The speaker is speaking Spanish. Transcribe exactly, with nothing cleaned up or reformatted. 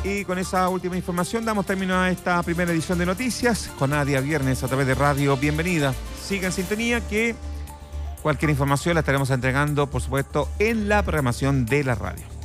Y con esa última información damos término a esta primera edición de noticias. Jornada día viernes a través de Radio Bienvenida. Siga en sintonía que cualquier información la estaremos entregando, por supuesto, en la programación de la radio.